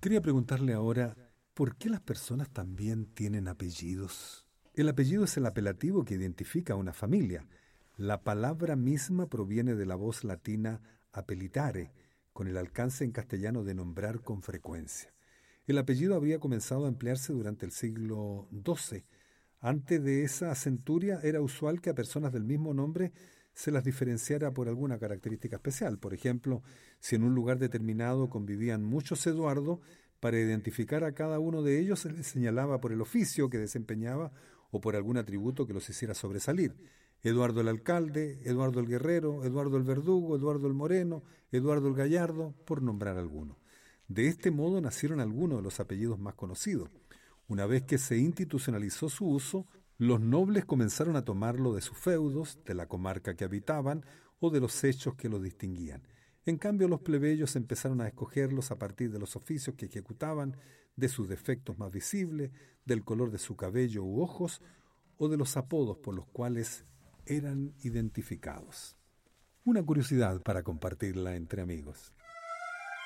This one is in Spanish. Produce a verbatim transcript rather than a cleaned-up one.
Quería preguntarle ahora, ¿por qué las personas también tienen apellidos? El apellido es el apelativo que identifica a una familia. La palabra misma proviene de la voz latina apellitare, con el alcance en castellano de nombrar con frecuencia. El apellido había comenzado a emplearse durante el siglo doce. Antes de esa centuria era usual que a personas del mismo nombre se las diferenciara por alguna característica especial. Por ejemplo, si en un lugar determinado convivían muchos Eduardo, para identificar a cada uno de ellos se les señalaba por el oficio que desempeñaba o por algún atributo que los hiciera sobresalir. Eduardo el alcalde, Eduardo el guerrero, Eduardo el verdugo, Eduardo el moreno, Eduardo el gallardo, por nombrar alguno. De este modo nacieron algunos de los apellidos más conocidos. Una vez que se institucionalizó su uso, los nobles comenzaron a tomarlo de sus feudos, de la comarca que habitaban o de los hechos que los distinguían. En cambio, los plebeyos empezaron a escogerlos a partir de los oficios que ejecutaban, de sus defectos más visibles, del color de su cabello u ojos, o de los apodos por los cuales eran identificados. Una curiosidad para compartirla entre amigos.